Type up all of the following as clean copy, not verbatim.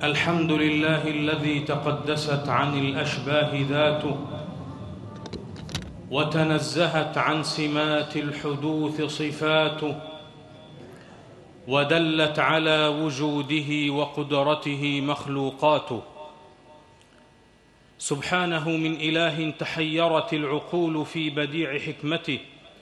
الحمد لله الذي تقدست عن الأشباه ذاته وتنزهت عن سمات الحدوث صفاته ودلت على وجوده وقدرته مخلوقاته. سبحانه من إله تحيرت العقول في بديع حكمته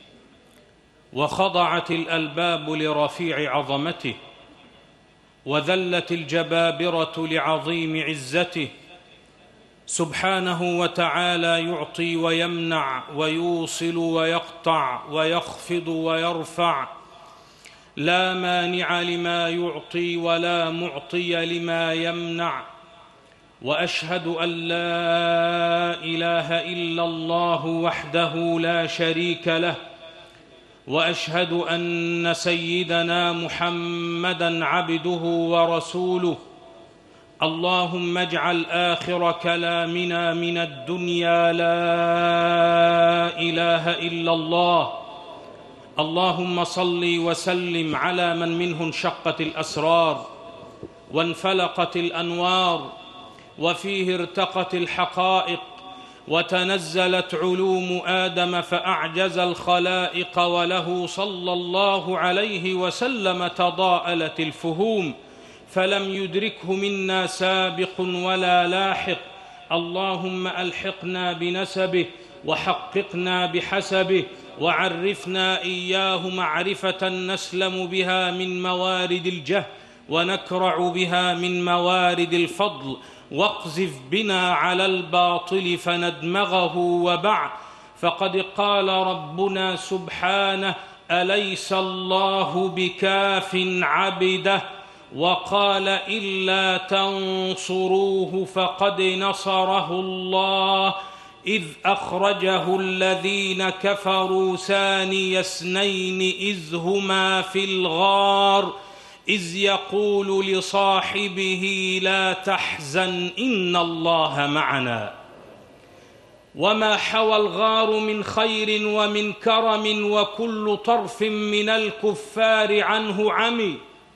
وخضعت الألباب لرفيع عظمته وذلت الجبابرة لعظيم عزته. سبحانه وتعالى يعطي ويمنع ويوصل ويقطع ويخفض ويرفع، لا مانع لما يعطي ولا معطي لما يمنع. وأشهد أن لا إله إلا الله وحده لا شريك له، وأشهد أن سيدنا محمدًا عبده ورسوله. اللهم اجعل آخر كلامنا من الدنيا لا إله إلا الله. اللهم صل وسلم على من منه انشقت الأسرار وانفلقت الأنوار وفيه ارتقت الحقائق وتنزلت علوم آدم فأعجز الخلائق، وله صلى الله عليه وسلم تضاءلت الفهوم فلم يدركه منا سابق ولا لاحق. اللهم ألحقنا بنسبه وحققنا بحسبه وعرفنا إياه معرفة نسلم بها من موارد الجهل ونكرع بها من موارد الفضل، واقذف بنا على الباطل فندمغه. وبعد، فقد قال ربنا سبحانه: أليس الله بكاف عبده؟ وقال: إلا تنصروه فقد نصره الله إذ أخرجه الذين كفروا ثاني اثنين إذ هما في الغار إذ يقول لصاحبه لا تحزن إن الله معنا. وما حوى الغار من خير ومن كرم وكل طرف من الكفار عنه عمي،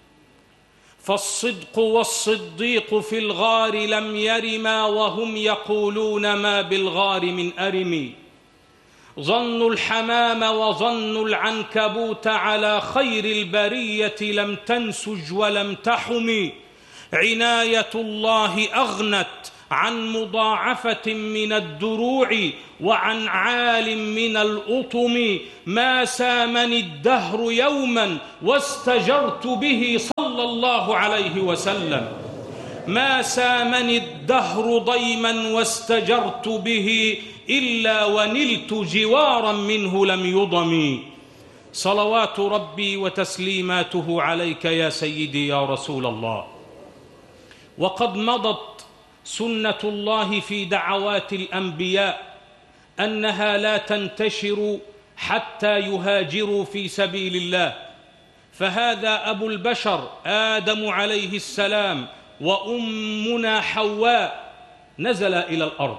فالصدق والصديق في الغار لم يرما وهم يقولون ما بالغار من أرم. ظنوا الحمام وظنوا العنكبوت على خير البرية لم تنسج ولم تحم. عناية الله أغنت عن مضاعفة من الدروع وعن عال من الأطم. ما سامني الدهر يوما واستجرت به صلى الله عليه وسلم. ما سامني الدهر ضيما واستجرت به إلا ونلت جوارا منه لم يضم. صلوات ربي وتسليماته عليك يا سيدي يا رسول الله. وقد مضت سنة الله في دعوات الأنبياء أنها لا تنتشر حتى يهاجروا في سبيل الله، فهذا أبو البشر آدم عليه السلام وأمنا حواء نزل إلى الأرض،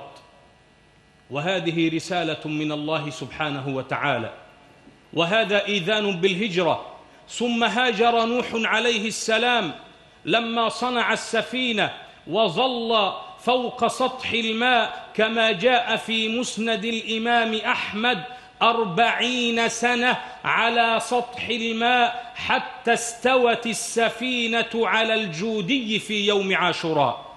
وهذه رسالة من الله سبحانه وتعالى، وهذا إذان بالهجرة. ثم هاجر نوح عليه السلام لما صنع السفينة وظل فوق سطح الماء كما جاء في مسند الإمام أحمد 40 سنة على سطح الماء حتى استوت السفينة على الجودي في يوم عاشوراء.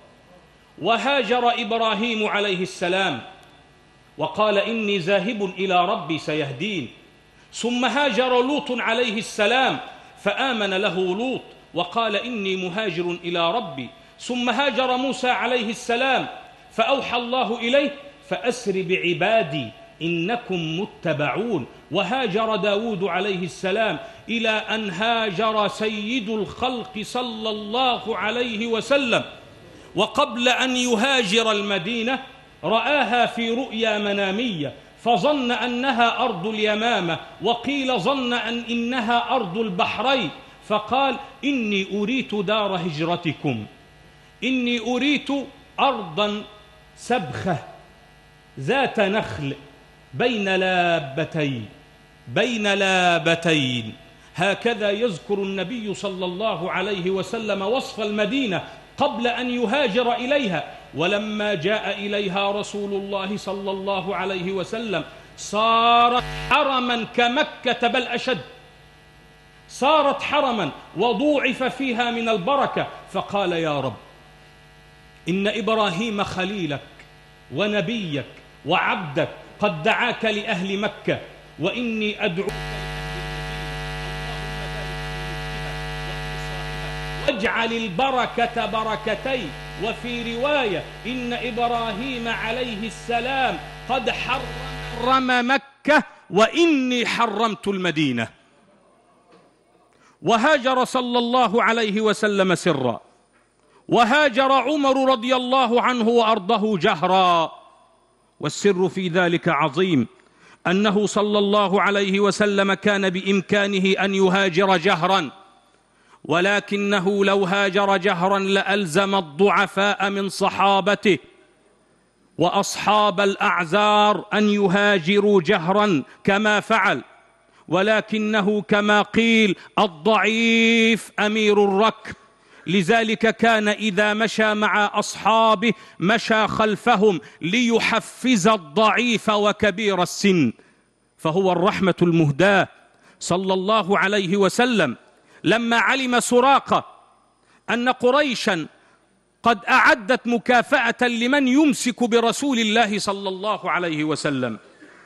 وهاجر إبراهيم عليه السلام وقال إني ذاهب إلى ربي سيهدين. ثم هاجر لوط عليه السلام فآمن له لوط وقال إني مهاجر إلى ربي. ثم هاجر موسى عليه السلام فأوحى الله إليه فأسر بعبادي إنكم متبعون. وهاجر داود عليه السلام إلى أن هاجر سيد الخلق صلى الله عليه وسلم. وقبل أن يهاجر المدينة رآها في رؤيا منامية فظن أنها أرض اليمامة، وقيل ظن إنها أرض البحرين، فقال إني أريت دار هجرتكم، إني أريت أرضا سبخة ذات نخل بين لابتين. هكذا يذكر النبي صلى الله عليه وسلم وصف المدينة قبل أن يهاجر إليها. ولما جاء إليها رسول الله صلى الله عليه وسلم صارت حرما كمكة بل أشد، صارت حرما وضوعف فيها من البركة. فقال يا رب إن إبراهيم خليلك ونبيك وعبدك قد دعاك لأهل مكة، وإني أدعوك واجعل البركة بركتين. وفي رواية إن إبراهيم عليه السلام قد حرم مكة وإني حرمت المدينة. وهاجر صلى الله عليه وسلم سرا، وهاجر عمر رضي الله عنه وأرضه جهرا. والسر في ذلك عظيم، أنه صلى الله عليه وسلم كان بإمكانه أن يهاجر جهرا، ولكنه لو هاجر جهرا لألزم الضعفاء من صحابته وأصحاب الأعذار أن يهاجروا جهرا كما فعل، ولكنه كما قيل الضعيف أمير الركب، لذلك كان إذا مشى مع أصحابه مشى خلفهم ليحفز الضعيف وكبير السن. فهو الرحمة المهداة صلى الله عليه وسلم. لما علم سراقة أن قريشا قد أعدت مكافأة لمن يمسك برسول الله صلى الله عليه وسلم،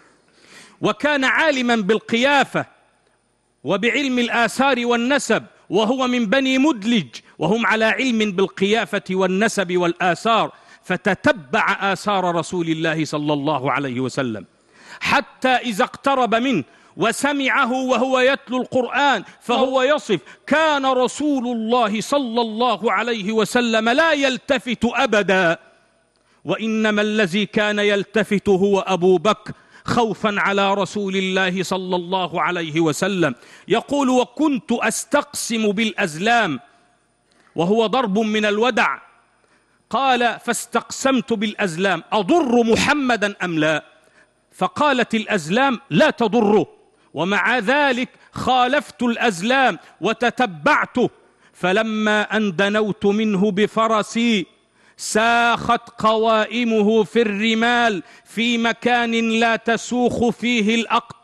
وكان عالما بالقيافة وبعلم الآثار والنسب، وهو من بني مدلج وهم على علم بالقيافة والنسب والآثار، فتتبع آثار رسول الله صلى الله عليه وسلم حتى إذا اقترب منه وسمعه وهو يتلو القرآن فهو يصف: كان رسول الله صلى الله عليه وسلم لا يلتفت أبدا، وإنما الذي كان يلتفت هو أبو بكر خوفا على رسول الله صلى الله عليه وسلم. يقول: وكنت أستقسم بالأزلام، وهو ضرب من الودع. قال: فاستقسمت بالأزلام أضر محمدا أم لا؟ فقالت الأزلام: لا تضره. ومع ذلك خالفت الأزلام وتتبعته، فلما أن دنوت منه بفرسي ساخت قوائمه في الرمال في مكان لا تسوخ فيه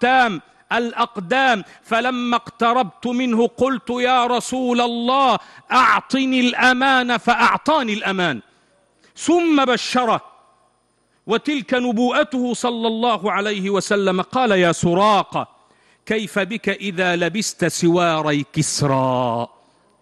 الأقدام، فلما اقتربت منه قلت: يا رسول الله أعطني الأمان، فأعطاني الأمان، ثم بشره. وتلك نبوءته صلى الله عليه وسلم. قال: يا سراقة كيف بك إذا لبست سواري كسرى؟